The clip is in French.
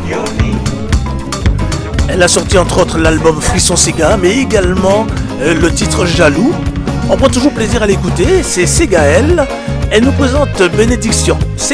Elle a sorti entre autres l'album Frisson Sega, mais également le titre Jaloux. On prend toujours plaisir à l'écouter, c'est Ségaël. Elle nous présente Bénédiction.